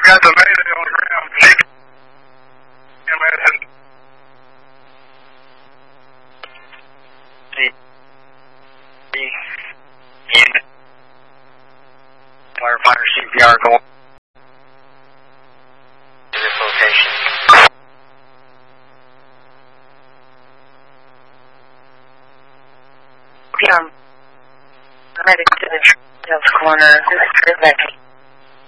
got the mayday on the ground. MS and firefighter CPR going to this location. CPR medic to the Dale's corner.